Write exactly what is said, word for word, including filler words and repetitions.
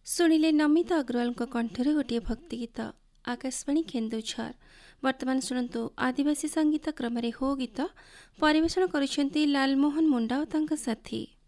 ଶୁଣିଲେ ନମିତା ଅଗ୍ରୱାଲଙ୍କ କଣ୍ଠରେ ଗୋଟିଏ ଭକ୍ତି ଗୀତ। ଆକାଶବାଣୀ କେନ୍ଦୁଝର। ବର୍ତ୍ତମାନ ଶୁଣନ୍ତୁ ଆଦିବାସୀ ସଙ୍ଗୀତ କ୍ରମରେ ହୋ ଗୀତ ପରିବେଷଣ କରୁଛନ୍ତି ଲାଲମୋହନ ମୁଣ୍ଡା ଓ ତାଙ୍କ ସାଥୀ।